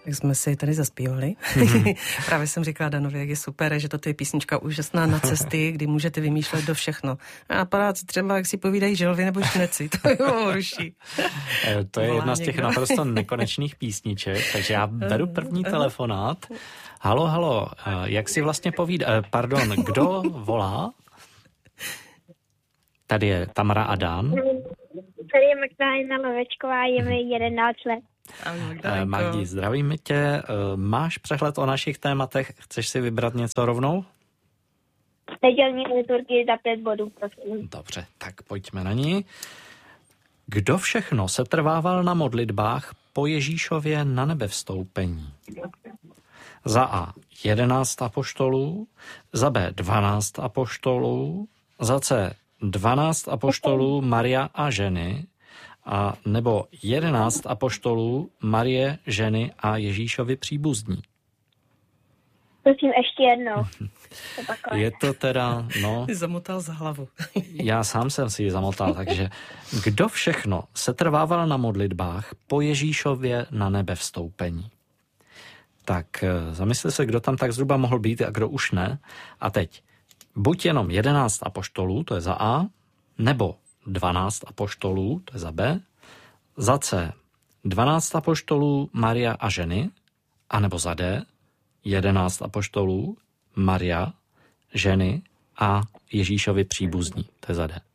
Jak jsme si tady zaspívali. Právě jsem říkala Danovi, jak je super, že toto je písnička úžasná na cesty, kdy můžete vymýšlet do všechno. A padá třeba, jak si povídají želvy nebo šneci, to je horší. To je jedna z těch naprosto nekonečných písniček, takže já beru první telefonát. Halo, jak si vlastně povídá, kdo volá? Tady je Tamara a Dan. Tady je Magdalena Lovečková, je mi 11 let. Magdi, zdravíme tě. Máš přehled o našich tématech? Chceš si vybrat něco rovnou? Nedělní liturgii za 5 bodů, prosím. Dobře, tak pojďme na ní. Kdo všechno se trvával na modlitbách po Ježíšově na nebevstoupení? Za A 11 apoštolů, za B 12 apoštolů, za C 12 apoštolů Maria a ženy, a nebo 11 apoštolů Marie, ženy a Ježíšovi příbuzní. Prosím, ještě jednou. Je to teda, Zamotal za hlavu. Já sám jsem si ji zamotal, takže kdo všechno se trvával na modlitbách po Ježíšově na nebe vstoupení? Tak zamysli se, kdo tam tak zhruba mohl být a kdo už ne. A teď, buď jenom 11 apoštolů, to je za A, nebo 12 apoštolů, to je za B, za C 12 apoštolů Maria a ženy, anebo za D 11 apoštolů Maria, ženy a Ježíšovi příbuzní, to je za D.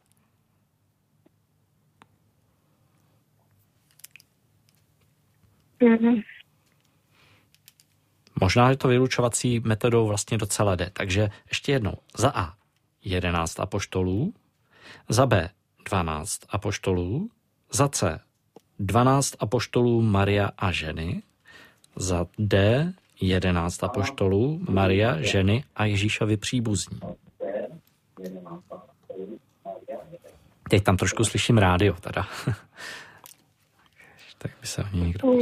Možná je to vylučovací metodou vlastně docela jde. Takže ještě jednou. Za A 11 apoštolů, za B 12 apoštolů, za C 12 apoštolů Maria a ženy, za D 11 apoštolů Maria, ženy a Ježíšovi příbuzní. Teď tam trošku slyším rádio teda. Tak by se o ní někdo...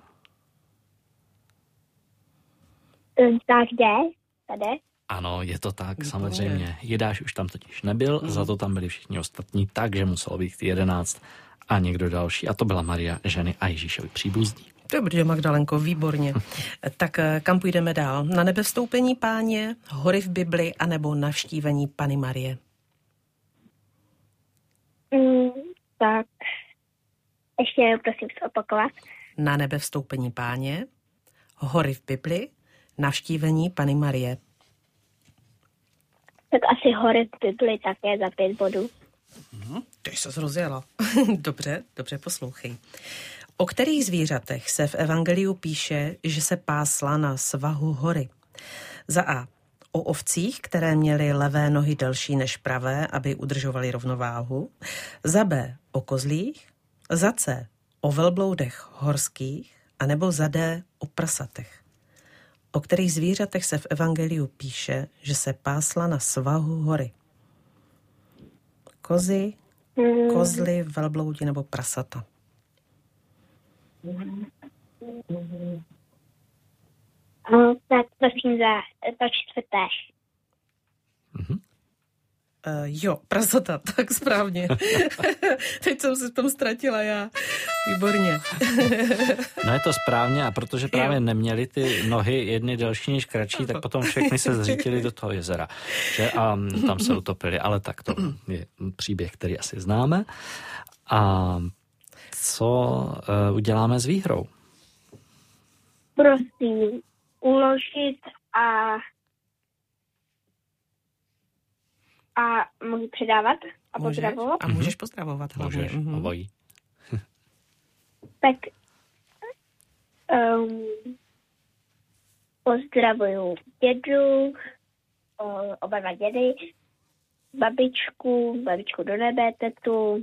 Tak jde? Ano, je to tak, samozřejmě. Jidáš už tam totiž nebyl, za to tam byli všichni ostatní, takže muselo být 11 a někdo další. A to byla Maria, ženy a Ježíšovi příbuzní. Dobře, Magdalenko, výborně. Tak kam půjdeme dál? Na nebevstoupení Páně, hory v Bibli, anebo navštívení Panny Marie? Tak, ještě prosím se opakovat. Na nebevstoupení Páně, hory v Bibli, navštívení Panny Marie. Tak asi hory v Bibli také za 5 bodů. Ty se rozjela. dobře, poslouchej. O kterých zvířatech se v evangeliu píše, že se pásla na svahu hory? Za A. O ovcích, které měly levé nohy delší než pravé, aby udržovaly rovnováhu. Za B. O kozlích. Za C. O velbloudech horských. A nebo za D. O prasatech. O kterých zvířatech se v evangeliu píše, že se pásla na svahu hory? Kozy, kozly, velbloudi nebo prasata? Tak prosím za to čtvrté. Jo, prasata, tak správně. Teď jsem se v tom ztratila já. Výborně. No je to správně a protože právě neměli ty nohy jedny delší než kratší, tak potom všechny se zřítili do toho jezera. Že? A tam se utopili, ale tak to je příběh, který asi známe. A co uděláme s výhrou? Prosím, uložit a můžu předávat a pozdravovat? A můžeš pozdravovat hlavně. Můžeš, obojí. Tak pozdravuju dědu, oba dva dědy, babičku do nebe, tetu,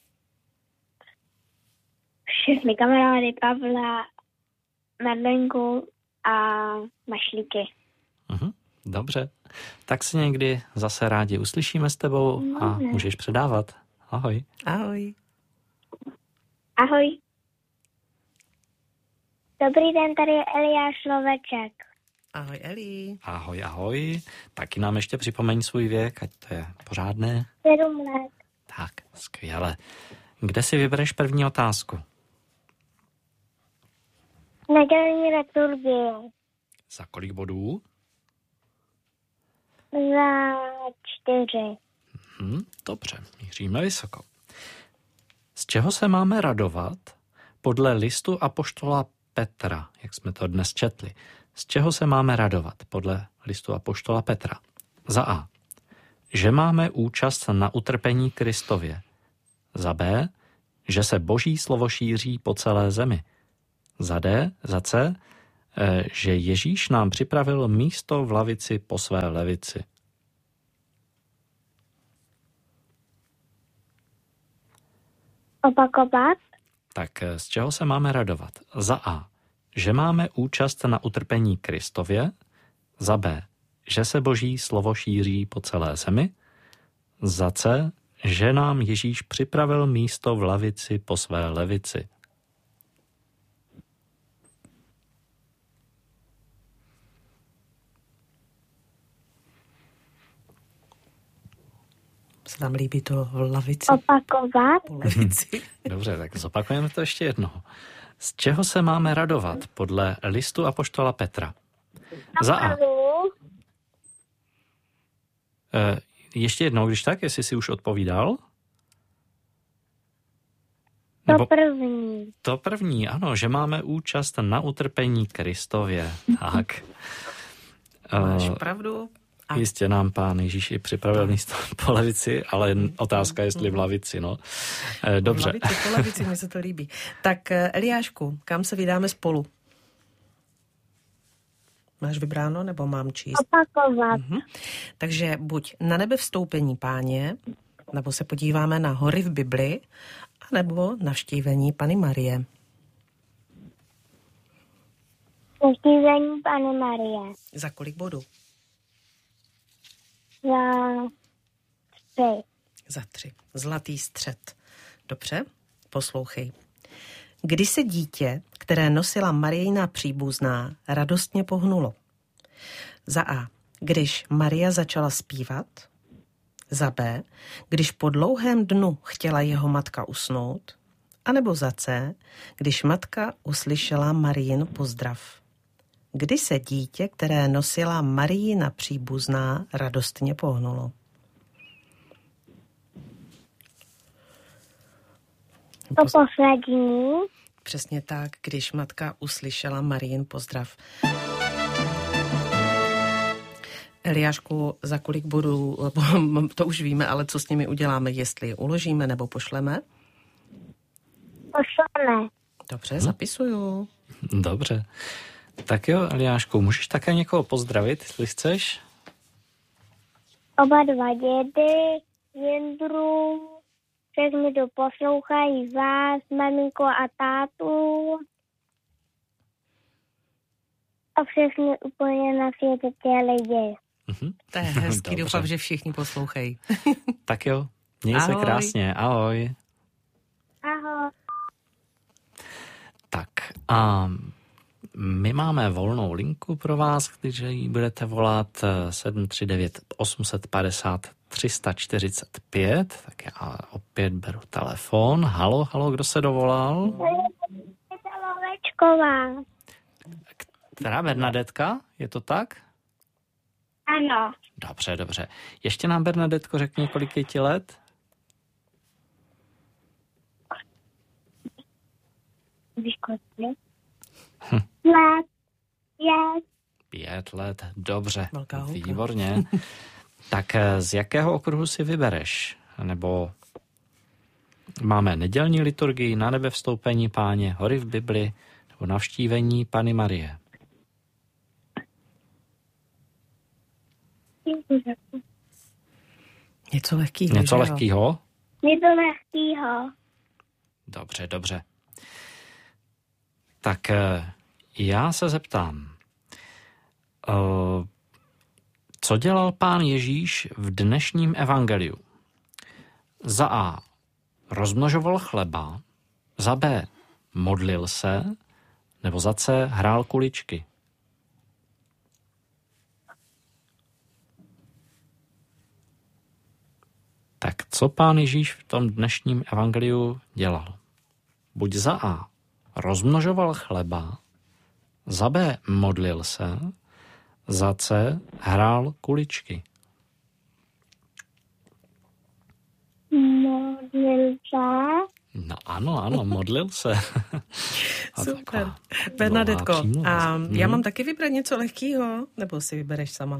všechny kamarády, Pavla, Marlenku a Mašlíky. Dobře, tak se někdy zase rádi uslyšíme s tebou a můžeš předávat. Ahoj. Ahoj. Ahoj. Dobrý den, tady je Eliáš Loveček. Ahoj, Eli. Ahoj. Taky nám ještě připomeň svůj věk, ať to je pořádné. 7 let. Tak, skvěle. Kde si vybereš první otázku? Nedělní liturgie. Za kolik bodů? Za 4. Dobře, míříme vysoko. Z čeho se máme radovat podle listu apoštola Petra, jak jsme to dnes četli? Z čeho se máme radovat podle listu apoštola Petra? Za A. Že máme účast na utrpení Kristově. Za B. Že se Boží slovo šíří po celé zemi. Za D. Za C. Že Ježíš nám připravil místo v lavici po své levici. Opakovat? Tak z čeho se máme radovat? Za A. Že máme účast na utrpení Kristově. Za B. Že se Boží slovo šíří po celé zemi. Za C. Že nám Ježíš připravil místo v lavici po své levici. Se nám líbí to v lavici. Opakovat? Po levici. Dobře, tak zopakujeme to ještě jednou. Z čeho se máme radovat podle listu apoštola Petra? Za A. Ještě jednou, když tak, jestli si už odpovídal? To první. To první, ano, že máme účast na utrpení Kristově. Tak. Máš pravdu. A Jistě nám Pán Ježíš připravil místo po levici, ale otázka, jestli v lavici, no. Dobře. po lavici, mi se to líbí. Tak Eliášku, kam se vydáme spolu? Máš vybráno, nebo mám číst? Opakovat. Takže buď na nebe vstoupení Páně, nebo se podíváme na hory v Bibli, nebo navštívení Panny Marie. Navštívení Panny Marie. Za kolik bodů? Za 3. Za 3. Zlatý střed. Dobře, poslouchej. Kdy se dítě, které nosila Marijina příbuzná, radostně pohnulo? Za A. Když Maria začala zpívat. Za B. Když po dlouhém dnu chtěla jeho matka usnout. A nebo za C. Když matka uslyšela Marijin pozdrav. Kdy se dítě, které nosila Marijina příbuzná, radostně pohnulo? To poslední. Přesně tak, když matka uslyšela Marijin pozdrav. Eliášku, za kolik bodů, to už víme, ale co s nimi uděláme, jestli je uložíme nebo pošleme? Pošleme. Dobře, zapisuju. Dobře. Tak jo, Eliášku, můžeš také někoho pozdravit, jestli chceš? Oba dva dědy, Jindru, všechny to poslouchají vás, maminko a tátu. A všechny úplně na světě ty lidi. To je hezký, Dobře. doufám, že všichni poslouchají. Tak jo, měj se Ahoj. krásně, ahoj. Ahoj. Tak a my máme volnou linku pro vás, když ji budete volat 739 850 345, tak já opět beru telefon. Halo, kdo se dovolal? Je to Lovečková. Která Bernadetka? Je to tak? Ano. Dobře. Ještě nám, Bernadetko, řekni, kolik je ti let? Víš, kolik je? Let. 5 let, dobře, Velká holka. výborně. Tak z jakého okruhu si vybereš? Nebo máme nedělní liturgii, na nebe vstoupení Páně, hory v Bibli, nebo navštívení Panny Marie? Něco lehkýho. Něco že jo? lehkýho? Je to lehkýho. Dobře. Tak já se zeptám, co dělal Pán Ježíš v dnešním evangeliu? Za A. Rozmnožoval chleba, za B. Modlil se, nebo za C. Hrál kuličky. Tak co Pán Ježíš v tom dnešním evangeliu dělal? Buď za A. Rozmnožoval chleba, Za B modlil se, za C hrál kuličky. Modlil se. No ano, modlil se. Super. Bernadetko, a já mám taky vybrat něco lehkýho, nebo si vybereš sama?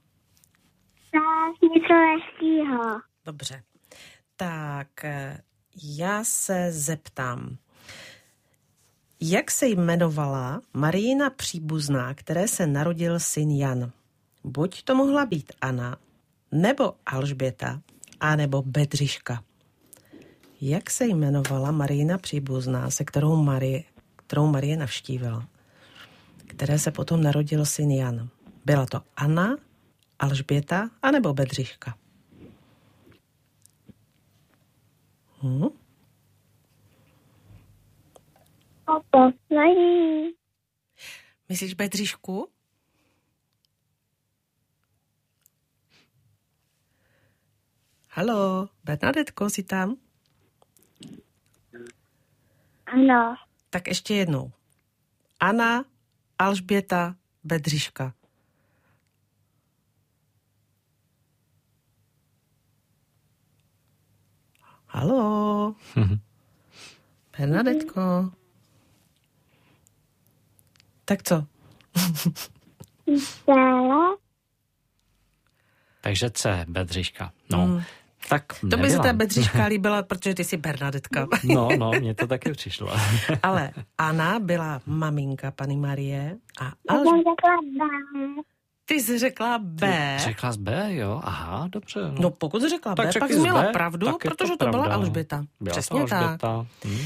Tak, něco lehkýho. Dobře. Tak já se zeptám, jak se jmenovala Marijina příbuzná, které se narodil syn Jan? Buď to mohla být Anna, nebo Alžběta, anebo Bedřiška. Jak se jmenovala Marijina příbuzná, kterou Marie navštívila, které se potom narodil syn Jan? Byla to Anna, Alžběta, anebo Bedřiška? Poslední. Myslíš Bedřišku? Haló, Bernadetko, jsi tam? Ano. Tak ještě jednou. Anna, Alžběta, Bedřiška. Haló, Bernadetko. Tak co? Takže C, Bedřiška. No, tak To by se ta Bedřiška líbila, protože ty jsi Bernadetka. No, mně to taky přišlo. Ale Anna byla maminka Panny Marie a Ty jsi řekla B. Ty řekla z B, jo? Aha, dobře. No pokud jsi řekla tak B, pak jsi měla pravdu, protože to byla Alžběta. Byla Přesně to Alžběta.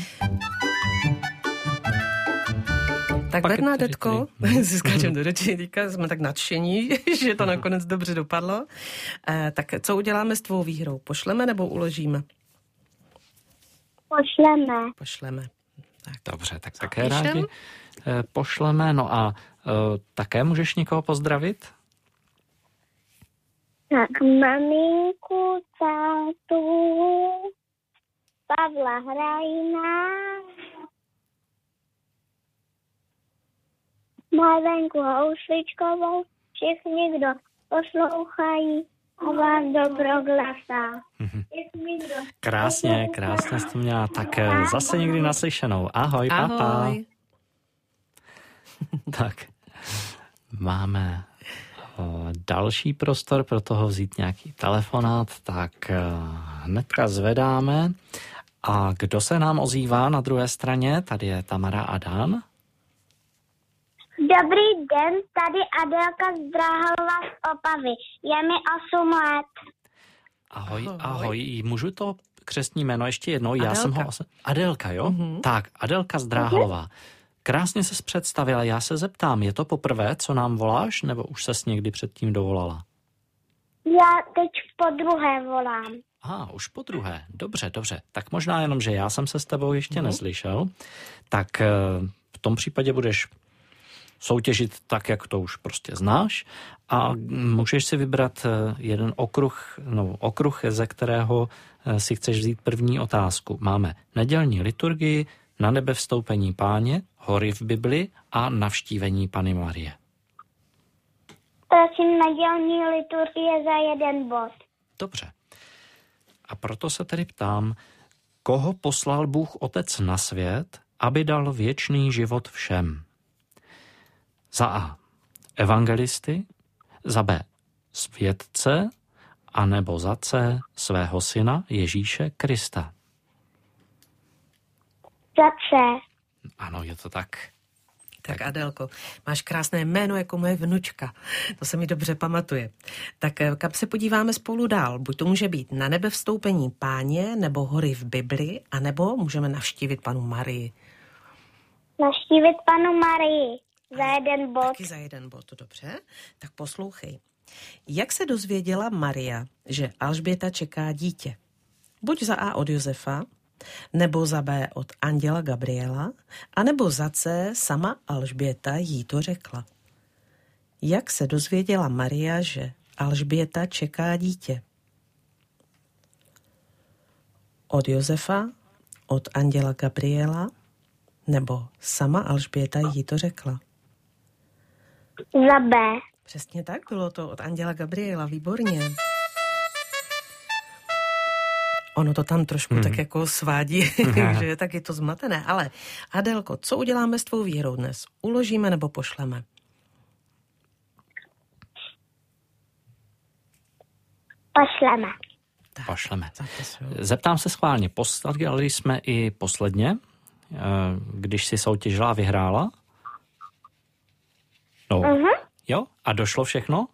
Tak Bernadetko, si skáčem do řeči, teďka jsme tak nadšení, že to nakonec dobře dopadlo. Tak co uděláme s tvou výhrou? Pošleme nebo uložíme? Pošleme. Tak. Dobře, tak také rádi pošleme. No a také můžeš někoho pozdravit? Tak maminku, tátu, Pavla Hrajina, Marlenku Housličkovou, všichni, kdo poslouchají a vám dobroglasa. Krásně jsi to měla. Tak zase někdy naslyšenou. Ahoj, papa. Ahoj. Tak, máme další prostor pro toho vzít nějaký telefonát, tak hnedka zvedáme. A kdo se nám ozývá na druhé straně? Tady je Tamara a Dan. Dobrý den, tady Adelka z Dráhalova z Opavy. Je mi 8 let. Ahoj. Můžu to křestní jméno ještě jednou? Adelka. Já jsem ho... Adelka, jo? Tak, Adelka z Dráhalova. Krásně ses představila. Já se zeptám, je to poprvé, co nám voláš, nebo už ses někdy předtím dovolala? Já teď podruhé volám. Už po druhé. Dobře. Tak možná jenom, že já jsem se s tebou ještě neslyšel. Tak v tom případě budeš soutěžit tak, jak to už prostě znáš a můžeš si vybrat jeden okruh, ze kterého si chceš vzít první otázku. Máme nedělní liturgii, na nebe vstoupení Páně, hory v Bibli a navštívení Panny Marie. Prosím, nedělní liturgie za 1 bod. Dobře. A proto se tedy ptám, koho poslal Bůh Otec na svět, aby dal věčný život všem? Za A. Evangelisty, za B. Světce, a nebo za C. svého syna Ježíše Krista. Za C. Ano, je to tak. Tak Adelko, máš krásné jméno jako moje vnučka. To se mi dobře pamatuje. Tak kam se podíváme spolu dál? Buď to může být na nebe vstoupení Páně, nebo hory v Bibli, anebo můžeme navštívit Pannu Marii. Navštívit Pannu Marii. Za 1 bod. Taky za 1 bod, dobře. Tak poslouchej. Jak se dozvěděla Maria, že Alžběta čeká dítě? Buď za A od Josefa, nebo za B od anděla Gabriela, anebo za C sama Alžběta jí to řekla. Jak se dozvěděla Maria, že Alžběta čeká dítě? Od Josefa, od anděla Gabriela, nebo sama Alžběta jí to řekla? Za B. Přesně tak, bylo to od Anděla Gabriela, výborně. Ono to tam trošku tak jako svádí, že tak je to zmatené. Ale Adélko, co uděláme s tvou výhrou dnes? Uložíme nebo pošleme? Pošleme. Pošleme. Zapisuju. Zeptám se schválně, poslali jsme i posledně, když si soutěžila a vyhrála? No. Jo? A došlo všechno?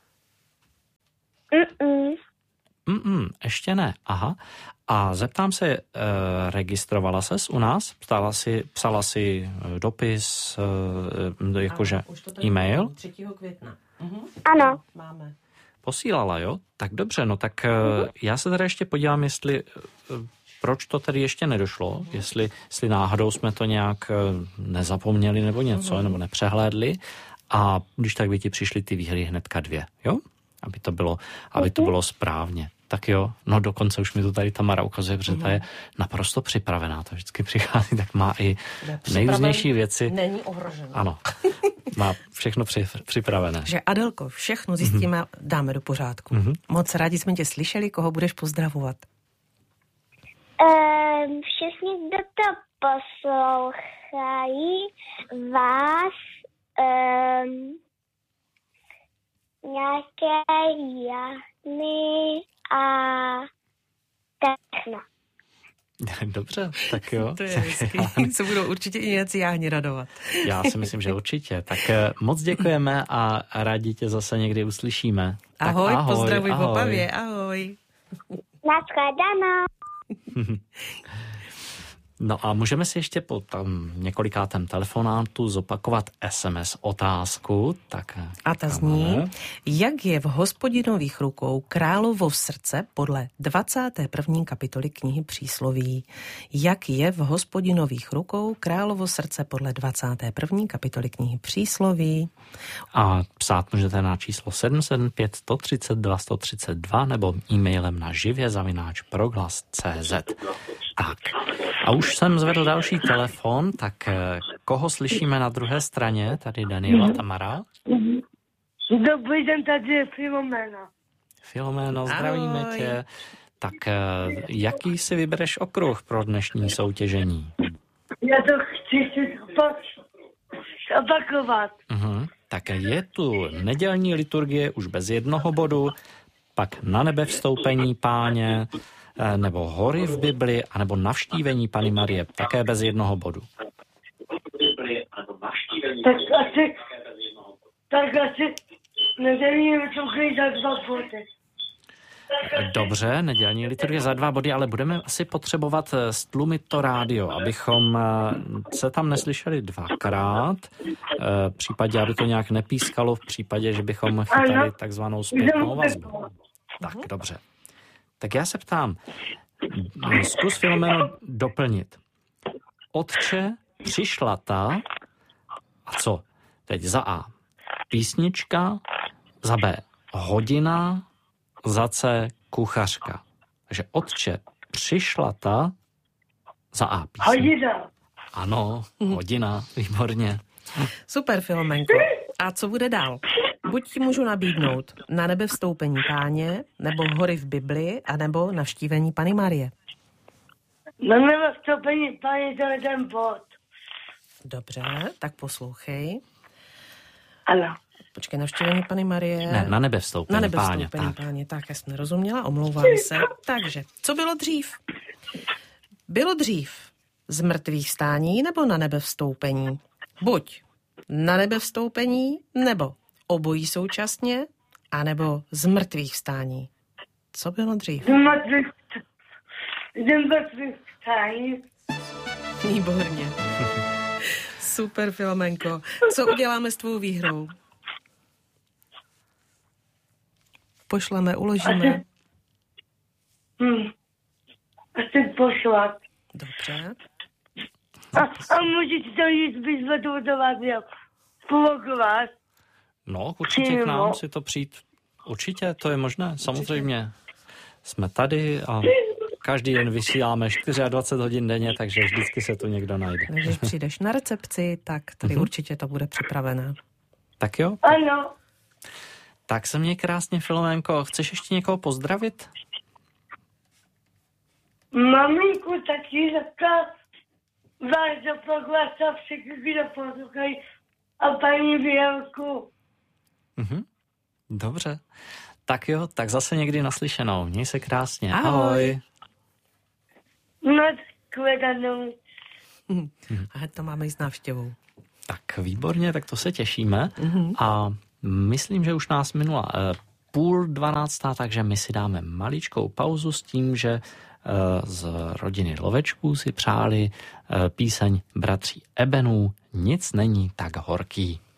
Ještě ne. Aha. A zeptám se, registrovala ses u nás? Psala si dopis, jakože e-mail? 3. května. Ano. Máme. Posílala, jo? Tak dobře, no tak já se teda ještě podívám, jestli proč to tedy ještě nedošlo, jestli náhodou jsme to nějak nezapomněli nebo něco, nebo nepřehlédli a když tak by ti přišly ty výhry hnedka 2, jo? Aby to bylo správně. Tak jo, no dokonce už mi to tady Tamara ukazuje, protože ta je naprosto připravená, to vždycky přichází, tak má i nejrůznější věci. Není ohroženo. Ano, má všechno připravené. Že Adelko, všechno zjistíme, dáme do pořádku. Moc rádi jsme tě slyšeli, koho budeš pozdravovat. Všichni, kdo to poslouchají, vás nějaké Jahny a Techno. Dobře, tak jo. To je hezký. Se budou určitě i nějací jáhni radovat. Já si myslím, že určitě. Tak moc děkujeme a rádi tě zase někdy uslyšíme. Ahoj, tak pozdravuj v Opavě, ahoj. Nashledanou. No a můžeme si ještě po tam několikátém telefonátu zopakovat SMS otázku. Tak, a ta zní, jak je v Hospodinových rukou Královo srdce podle 21. kapitoly knihy Přísloví? Jak je v Hospodinových rukou Královo srdce podle 21. kapitoly knihy Přísloví? A psát můžete na číslo 775 132 132 nebo e-mailem na živě@proglas.cz. Tak. A už jsem zvedl další telefon, tak koho slyšíme na druhé straně? Tady Daniela, Tamara. Dobrý den, tady je Filomena. Filomeno, zdravíme tě. Tak jaký si vybereš okruh pro dnešní soutěžení? Já to chci si opakovat. Tak je tu nedělní liturgie už bez jednoho bodu, pak Na nebe vstoupení Páně, nebo Hory v Bibli, anebo Navštívení Panny Marie, také bez jednoho bodu. Tak asi nedělím, co chvíli za 2 body. Dobře, nedělní liturgie za 2 body, ale budeme asi potřebovat stlumit to rádio, abychom se tam neslyšeli 2krát, v případě, aby to nějak nepískalo, v případě, že bychom chytali takzvanou zpětnou vazbu. Tak, dobře. Tak já se ptám, zkus Filomeno doplnit. Otče, přišla ta, a co? Teď za A. Písnička, za B. Hodina, za C. Kuchařka. Takže Otče, přišla ta, za A. Písnička. Hodina. Ano, hodina, výborně. Super, Filomenko. A co bude dál? Buď ti můžu nabídnout Na nebe vstoupení Páně, nebo Hory v Bibli, anebo Navštívení Panny Marie. Na nebe vstoupení Páně, to je ten bod. Dobře, tak poslouchej. Ano. Počkej, Navštívení Panny Marie. Ne, Na nebe vstoupení Na nebe Páně. vstoupení Páně, tak já jsem nerozuměla, omlouvám se. Takže, co bylo dřív? Bylo dřív z mrtvých vstání nebo na nebe vstoupení? Buď na nebe vstoupení, nebo obojí současně, anebo z mrtvých vstání. Co bylo dřív? Z mrtvých vstání. Výborně. Super, Filomenko. Co uděláme s tvou výhrou? Pošleme, uložíme. Asi pošlat. Dobře. A můžete to jít vyzvedovat, jo. Spolokovat. No, určitě k nám si to přijít. Určitě, to je možné, samozřejmě. Jsme tady a každý den vysíláme 24 hodin denně, takže vždycky se tu někdo najde. Když přijdeš na recepci, tak tady určitě to bude připravené. Tak jo? Ano. Tak se měj krásně, Filoménko. Chceš ještě někoho pozdravit? Maminku taky řekla, váš do proglasa všichni, kdo poslouchají, a paní Vělku. Dobře. Tak jo, tak zase někdy naslyšenou. Měj se krásně. Ahoj. No, shledanou. A to máme i s návštěvou. Tak výborně, tak to se těšíme. A myslím, že už nás minula 11:30, takže my si dáme maličkou pauzu s tím, že z rodiny Lovečků si přáli píseň bratří Ebenů Nic není tak horký.